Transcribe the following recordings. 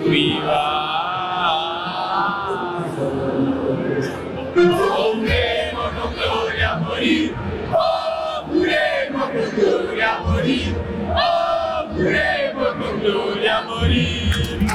viva. Juremos con gloria a morir. Oh, juremos con gloria a morir. Oh, juremos con gloria a morir.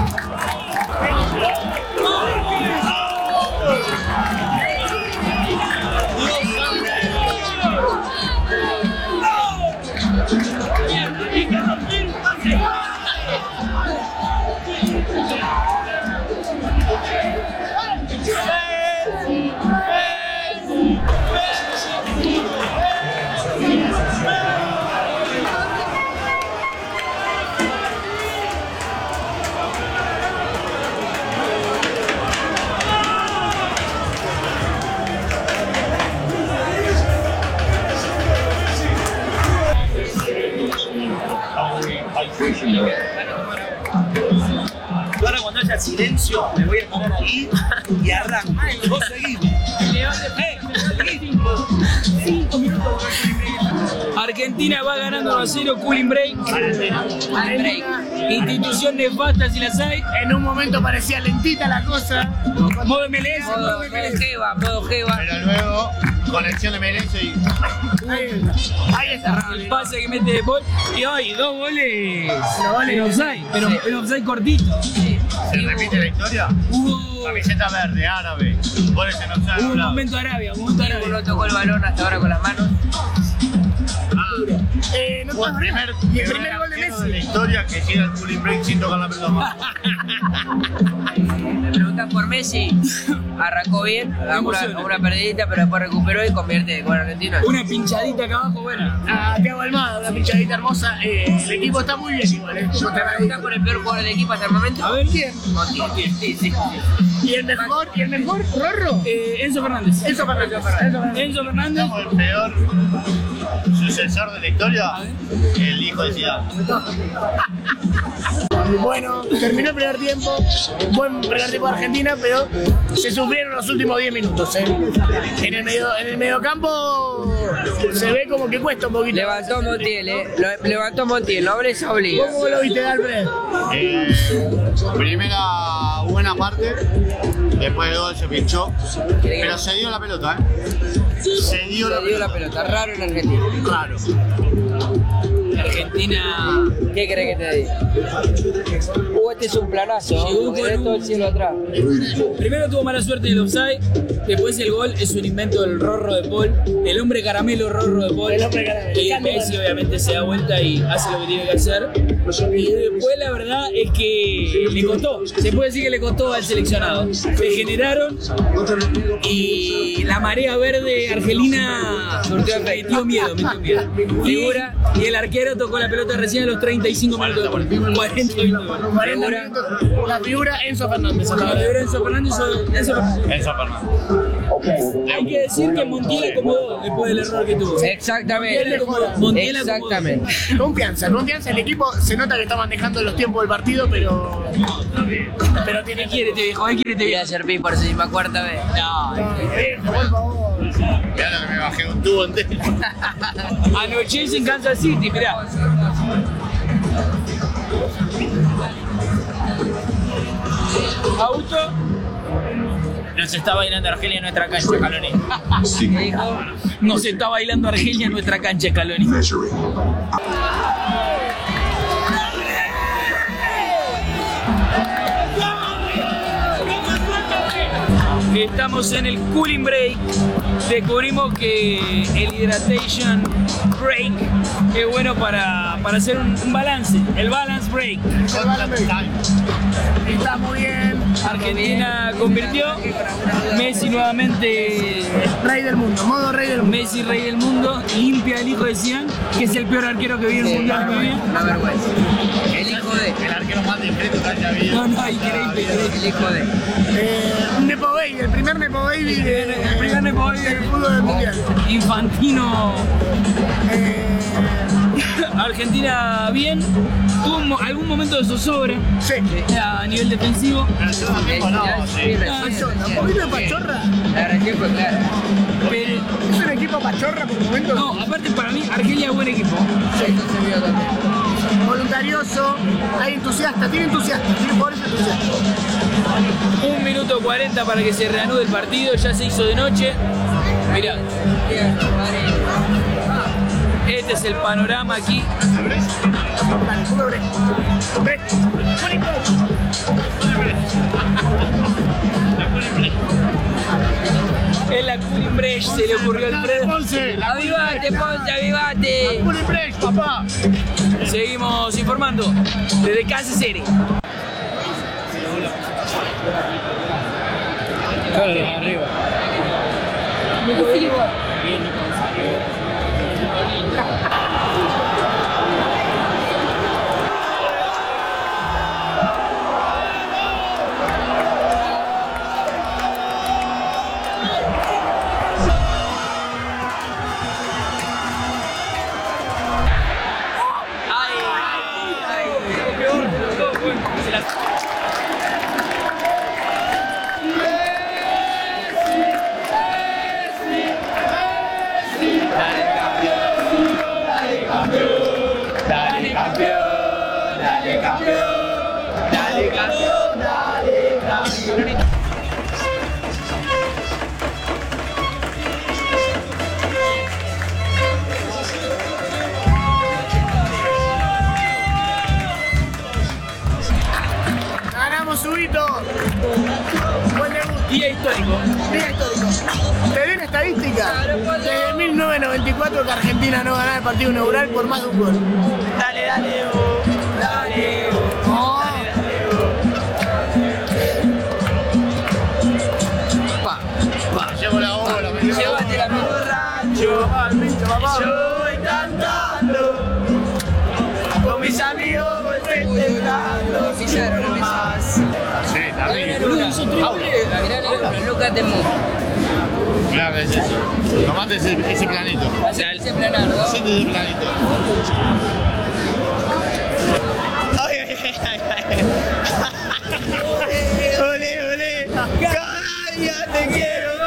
Ahora cuando haya silencio me voy a poner ahí y arranco. Vos seguís. Argentina va ganando 1-0, cooling break. Institución nefasta si las hay. En un momento parecía lentita la cosa. Modo MLS, modo Jeva, modo Jeva. Pero luego, conexión de MLS y... Ahí está. el pase que mete de Paul. Y hoy, 2 goles en offside, pero en offside cortito. ¿Se repite la historia? Camiseta verde, árabe. Goles en offside. Hubo un momento Arabia, un momento Arabia. No tocó el balón hasta ahora con las manos. No El primer gol de Messi. de la historia que llega al cooling break sin tocar la pelota más. Me preguntan por Messi. Arrancó bien, una perdidita, pero después recuperó y convierte con Argentina. Una pinchadita acá abajo, buena. Thiago Almada, una pinchadita hermosa. El equipo está muy bien igual. ¿Me preguntan por el peor jugador del equipo hasta el momento? A ver, ¿quién? Montiel. Sí. ¿Y el mejor, Rorro? Enzo Fernández. Enzo Fernández. Enzo Fernández. Como el peor sucesor de la historia, el hijo de Zidane. Bueno, terminó el primer tiempo. Buen primer tiempo de Argentina, pero se sufrieron los últimos 10 minutos. En el mediocampo se ve como que cuesta un poquito. Levantó Montiel, levantó Montiel, nobleza obliga. ¿Cómo lo viste, Alfred? Primera buena parte, después del gol se pinchó, pero se dio la pelota, Se dio la pelota, raro en Argentina. Claro. Argentina. ¿Qué crees que te diga? Este es un planazo, porque ves todo el cielo atrás. Primero tuvo mala suerte en el offside, después el gol es un invento del Rorro de Paul, el hombre caramelo Rorro de Paul. El hombre caramelo. Y Messi obviamente se da vuelta y hace lo que tiene que hacer. Y después la verdad es que le costó, se puede decir que le costó al seleccionado. Se generaron y la marea verde argelina metió miedo. Figura, y el arquero tocó la pelota recién a los 35 minutos de partido. 40 minutos. La figura Enzo Fernández. La figura Enzo Fernández. Enzo Fernández. Hay que decir que Montiel acomodó después del error que tuvo. Exactamente. Montiel Exactamente. Confianza. El equipo se nota que está manejando los tiempos del partido, pero tiene. ¿Qué quiere este viejo? ¿Qué quiere este Voy viejo? a hacer pi por 64 vez. No, Por favor. Mirá lo que me bajé un tubo entero. anoche en Kansas City, mirá. Auto. Nos está bailando Argelia en nuestra cancha, Caloni. ¿Qué dijo? Nos está bailando Argelia en nuestra cancha, Caloni. Estamos en el cooling break. Descubrimos que el hydration break es bueno para hacer un balance. El balance break. Está muy bien. Argentina convirtió. Messi nuevamente. Rey del mundo, modo rey del mundo. Messi, rey del mundo. Limpia el hijo de Zidane, que es el peor arquero que vi en el mundial. Una vergüenza. El hijo de. El arquero más discreto que haya habido. No, increíble. El hijo de. Un Nepo Baby, el primer Nepo Baby El primer Nepo Baby del fútbol del mundial. Infantino. Argentina bien, tuvo algún momento de zozobra a nivel defensivo. Un poquito de pachorra. La reacción fue clara. Pero, ¿Es un equipo pachorra por momentos? no, aparte para mí Argelia es buen equipo. Eso se vio también. Voluntarioso, hay entusiasta, tiene jugadores entusiastas. 1 minuto 40 para que se reanude el partido, ya se hizo de noche. Mirá, este es el panorama aquí. En la Culimbrech se le ocurrió al Alfredo. ¡Avivate, Ponce, avivate! Papá. Seguimos informando desde Kansas City. Arriba. Ganamos subito. Buen debut. Día histórico. Día histórico. Te di una estadística. Desde 1994 que Argentina no ganaba el partido inaugural por más de un gol. Dale, dale, Evo. Dale, Evo. Oh. Llevo la bola, me llevo Llévate la Borracho, yo voy cantando. Con mis amigos voy festejando. Pisaron la Más. Sí, también. Lucas Temú. Claro, es eso. Tomate ese planito. Ese planardo. Siente ese planito. Ay, ay, ay, ay. Olé, olé. Cada día te quiero